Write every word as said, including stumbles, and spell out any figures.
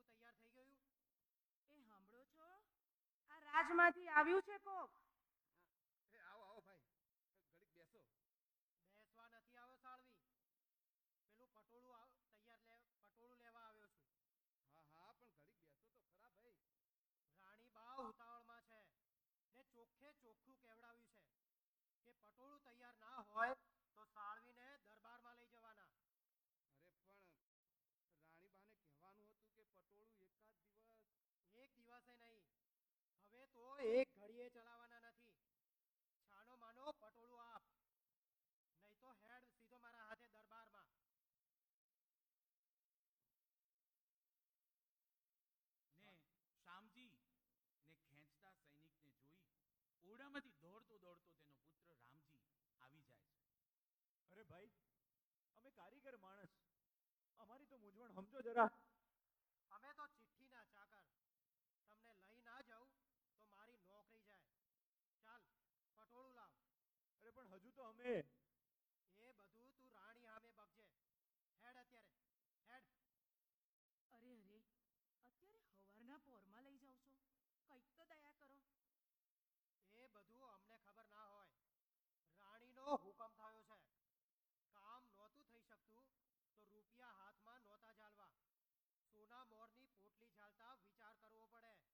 પટોળું તૈયાર થઈ ગયું? એ સાંભળો છો, આ રાજમાંથી આવ્યું છે કોક. એ આવો આવો ભાઈ, ઘડીક બેસો. બેસવા નથી આવ્યો સાળવી, પેલું પટોળું તૈયાર લે પટોળું લેવા આવ્યો છું. હા હા, પણ ઘડીક બેસો તો ખરા ભાઈ. રાણી બા ઉતાવળમાં છે ને ચોખ્ખે ચોખ્ખું કહેવડાવ્યું છે કે પટોળું તૈયાર ના હોય તો સાળવીને દરબારમાં લઈ જવાના. અરે પણ રાણીબાને કહેવાનું હતું કે પટોળું એકાદ દિવસ. એક દિવસે નહીં, હવે તો એક ઘડીએ ચલાવવાના નથી. છાનો માનો પટોળું આપ, નહીં તો હેડ સીધો મારા હાથે દરબારમાં. ને શામજી ને ખેંચતા સૈનિકને જોઈ ઓરડામાંથી દોડતો દોડતો તેનો પુત્ર રામજી આવી જાય છે. અરે ભાઈ, અમે કારીગર માણસ, અમારી તો મૂંઝવણ સમજો જરા. અમે તો ચિઠ્ઠીના ચાકર, તમને લઈ ના જાઉં તો મારી નોકરી જાય. ચાલ પટોળું લાવ. અરે પણ હજુ તો અમે. એ બધું તું રાણી સામે બકજે. હેડ અત્યારે હેડ. અરે અરે, અત્યારે હવારના પોરમાં લઈ જાવ છો, કંઈક તો દયા કરો. એ બધું અમને ખબર ના હોય, રાણીનો હુકમ થયો છે. કામ નહોતું થઈ શકતું તો રૂપિયા હાથમાં નહોતા ઝાલવા, સોના મોરની પોટલી ઝાલતા વિચાર કરવો પડે.